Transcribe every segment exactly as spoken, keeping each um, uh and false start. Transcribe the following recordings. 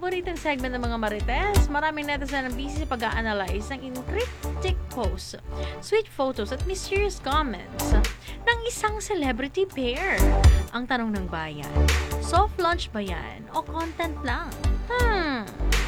paboritong segment ng mga marites. Maraming netizen ang busy sa pag-a-analyze ng cryptic posts, sweet photos at mysterious comments ng isang celebrity pair. Ang tanong ng bayan, soft launch ba yan o content lang? Hmm...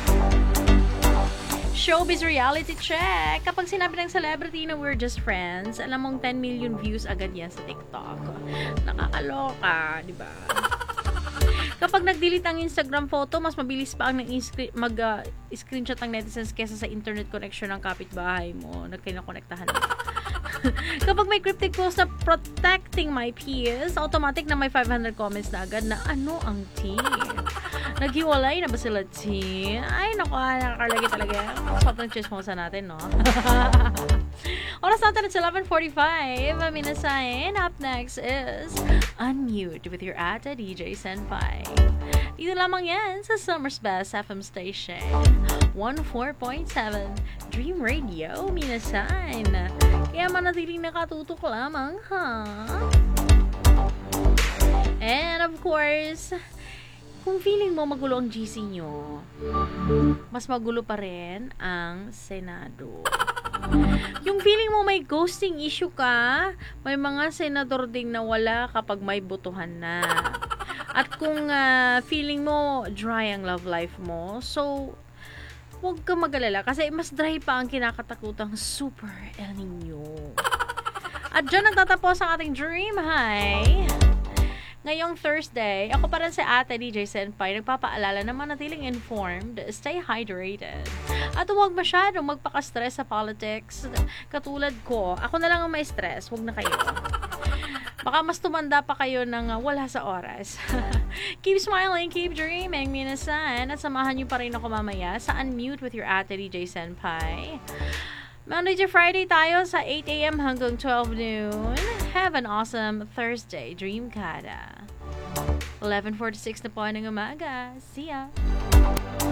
Showbiz reality check. Kapag sinabi ng celebrity na we're just friends, alam mong ten million views agad yan sa TikTok. Nakakaloka, di ba? Kapag nag-delete ang Instagram photo, mas mabilis pa ang mag-screenshot uh, ng netizens kesa sa internet connection ng kapitbahay mo na kinakonektahan mo. Kapag may cryptic post na protecting my peace, automatic na may five hundred comments na agad na ano ang tea? Naghiwalay na ba sila, T? Ay, naku, nakakarlagi talaga. Sobrang chismosa natin, no? Oras natin at eleven forty-five. Minasain. Up next is Unmute with your ate D J Senpai. Dito lamang yan sa Summer's Best F M Station. one oh four point seven Dream Radio. Minasain. Kaya manatiling nakatutok lamang, ha? And of course, kung feeling mo magulo ang G C nyo, mas magulo pa rin ang Senado. Yung feeling mo may ghosting issue ka, may mga senador ding nawala kapag may botohan na. At kung uh, feeling mo dry ang love life mo, so huwag ka mag-alala kasi mas dry pa ang kinakatakutang Super El Nino. At dyan nagtatapos ang ating Dream High. Ngayong Thursday, ako pa rin si Ate D J Senpai, nagpapaalala na manatiling informed, stay hydrated, at huwag masyadong magpaka-stress sa politics. Katulad ko, ako na lang ang may stress, huwag na kayo. Baka mas tumanda pa kayo ng uh, wala sa oras. Keep smiling, keep dreaming, minasan, at samahan niyo pa rin ako mamaya sa Unmute with your Ate D J Senpai. Monday to Friday tayo sa eight a.m. hanggang twelve noon. Have an awesome Thursday, Dreamkada. eleven forty-six na po ng umaga. See ya!